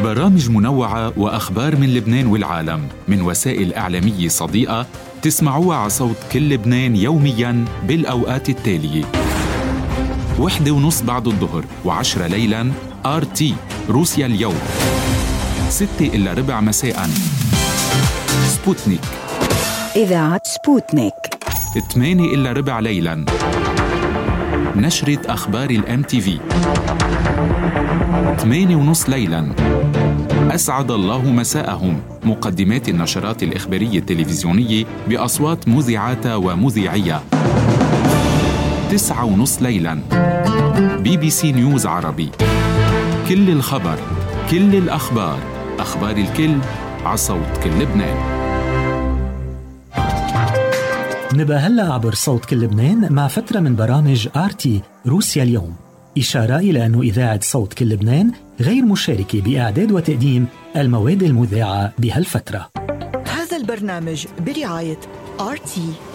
برامج منوعة وأخبار من لبنان والعالم من وسائل إعلامية صديقة تسمعوها على صوت كل لبنان يومياً بالأوقات التالية: 1:30 بعد الظهر و10 ليلاً RT روسيا اليوم، 6:15 مساءً سبوتنيك إذاعة سبوتنيك، 8:15 ليلاً نشرة أخبار الMTV، 8:30 ليلاً أسعد الله مساءهم، مقدمات النشرات الإخبارية التلفزيونية بأصوات مذيعاتها ومذيعيها، 9:30 ليلاً BBC نيوز عربي، كل الخبر، كل الأخبار، أخبار الكل عصوت كل لبنان. نبقى هلأ عبر صوت كل لبنان مع فترة من برامج RT روسيا اليوم، إشارة إلى أن إذاعة صوت كل لبنان غير مشاركة بإعداد وتقديم المواد المذاعة بهالفترة. هذا البرنامج برعاية RT